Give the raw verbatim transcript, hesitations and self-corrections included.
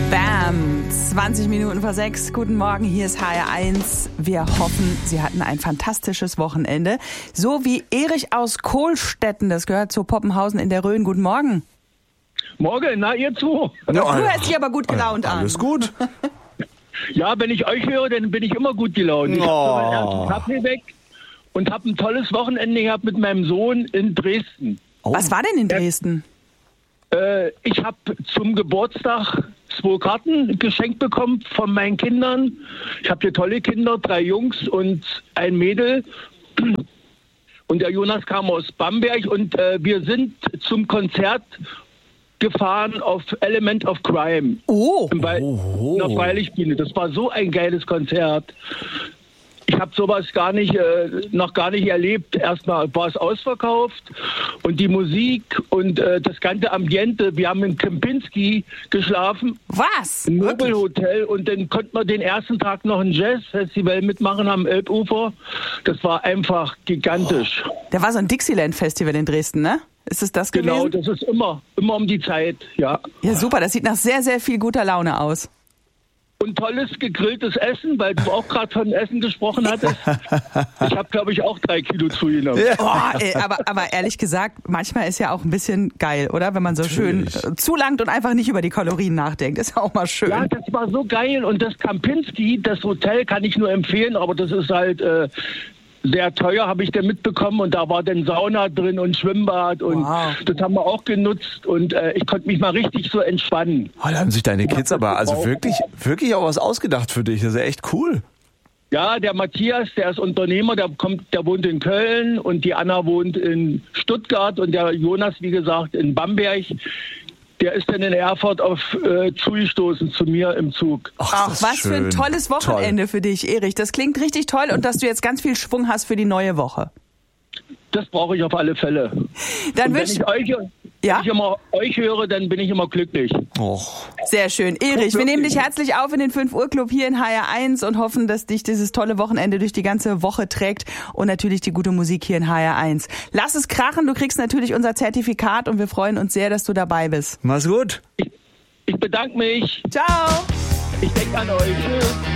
Bam, zwanzig Minuten vor sechs. Guten Morgen, hier ist H R eins. Wir hoffen, Sie hatten ein fantastisches Wochenende. So wie Erich aus Kohlstetten, das gehört zu Poppenhausen in der Rhön. Guten Morgen. Morgen, na ihr zu. Ja, du hörst dich aber gut gelaunt an. Alles gut. Ja, wenn ich euch höre, dann bin ich immer gut gelaunt. Ich Oh. habe meinen ersten Kaffee weg und habe ein tolles Wochenende gehabt mit meinem Sohn in Dresden. Was war denn in Dresden? Äh, ich habe zum Geburtstag zwei Karten geschenkt bekommen von meinen Kindern. Ich habe hier tolle Kinder, drei Jungs und ein Mädel. Und der Jonas kam aus Bamberg und äh, wir sind zum Konzert gefahren auf Element of Crime. Oh. Bei Oh. einer Freilichtbühne. Das war so ein geiles Konzert. Ich habe sowas gar nicht, äh, noch gar nicht erlebt. Erstmal war es ausverkauft und die Musik und äh, das ganze Ambiente. Wir haben im Kempinski geschlafen, Was? im Wirklich? Nobelhotel, und dann konnten wir den ersten Tag noch ein Jazzfestival mitmachen am Elbufer. Das war einfach gigantisch. Da war so ein Dixieland-Festival in Dresden, ne? Ist es das gewesen? Genau, das ist immer, immer um die Zeit, ja. Ja, super. Das sieht nach sehr, sehr viel guter Laune aus. Und tolles gegrilltes Essen, weil du auch gerade von Essen gesprochen hattest. Ich habe, glaube ich, auch drei Kilo zugenommen. Ja. Oh, ey, aber, aber ehrlich gesagt, manchmal ist ja auch ein bisschen geil, oder? Wenn man so Natürlich. schön äh, zulangt und einfach nicht über die Kalorien nachdenkt. Ist ja auch mal schön. Ja, das war so geil. Und das Kempinski, das Hotel, kann ich nur empfehlen, aber das ist halt äh, sehr teuer, habe ich dann mitbekommen. Und da war dann Sauna drin und Schwimmbad. Und Wow. das haben wir auch genutzt. Und äh, ich konnte mich mal richtig so entspannen. Oh, da haben sich deine Kids aber also Wow. wirklich, wirklich auch was ausgedacht für dich. Das ist ja echt cool. Ja, der Matthias, der ist Unternehmer, der kommt, der wohnt in Köln, und die Anna wohnt in Stuttgart und der Jonas, wie gesagt, in Bamberg. Der ist dann in Erfurt auf äh, zugestoßen zu mir im Zug. Ach, ist was für ein schön. tolles Wochenende für dich, Erich. Das klingt richtig toll, und dass du jetzt ganz viel Schwung hast für die neue Woche. Das brauche ich auf alle Fälle. Dann Und wenn wünsch ich euch, Ja? wenn ich immer euch höre, dann bin ich immer glücklich. Och. Sehr schön. Erich, wir nehmen dich herzlich auf in den fünf Uhr Club hier in H R eins und hoffen, dass dich dieses tolle Wochenende durch die ganze Woche trägt und natürlich die gute Musik hier in H R eins. Lass es krachen, du kriegst natürlich unser Zertifikat und wir freuen uns sehr, dass du dabei bist. Mach's gut. Ich, ich bedanke mich. Ciao! Ich denke an euch. Tschüss.